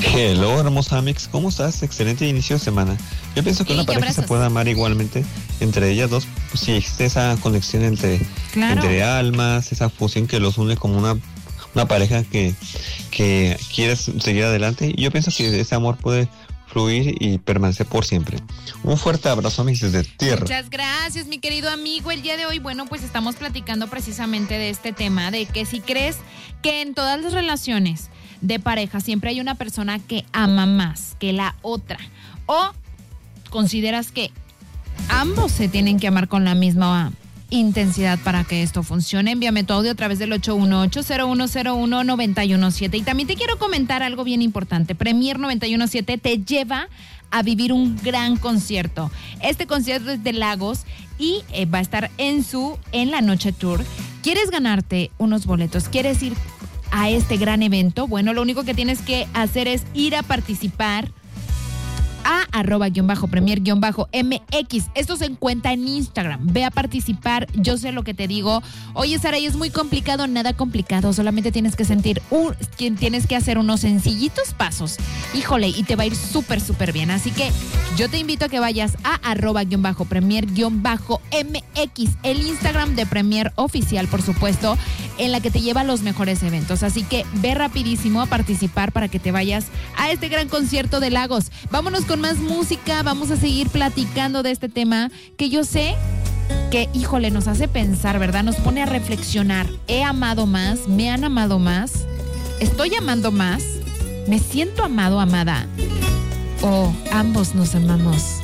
Hello, hermosa Mix, ¿cómo estás? Excelente inicio de semana. Yo pienso que una pareja se puede amar igualmente entre ellas dos, pues, si existe esa conexión entre almas, esa fusión que los une como una pareja que quiere seguir adelante. Y yo pienso que ese amor puede fluir y permanecer por siempre. Un fuerte abrazo, Mix, desde tierra. Muchas gracias, mi querido amigo. El día de hoy, bueno, pues estamos platicando precisamente de este tema, de que si crees que en todas las relaciones de pareja siempre hay una persona que ama más que la otra, o consideras que ambos se tienen que amar con la misma intensidad para que esto funcione. Envíame tu audio a través del 818-0101-917. Y también te quiero comentar algo bien importante. Premier 917 te lleva a vivir un gran concierto. Este concierto es de Lagos y va a estar en la Noche Tour. ¿Quieres ganarte unos boletos? ¿Quieres ir a este gran evento? Bueno, lo único que tienes que hacer es ir a participar a @premier_MX. Esto se encuentra en Instagram. Ve a participar. Yo sé lo que te digo. Oye, Saray, es muy complicado. Nada complicado. Solamente tienes que tienes que hacer unos sencillitos pasos. Híjole, y te va a ir súper, súper bien. Así que yo te invito a que vayas a @premier_MX, el Instagram de Premier Oficial, por supuesto, en la que te lleva a los mejores eventos. Así que ve rapidísimo a participar para que te vayas a este gran concierto de Lagos. Vámonos con más música, vamos a seguir platicando de este tema que yo sé que, híjole, nos hace pensar, ¿verdad? Nos pone a reflexionar. ¿He amado más? ¿Me han amado más? ¿Estoy amando más? ¿Me siento amado, amada? ¿O ambos nos amamos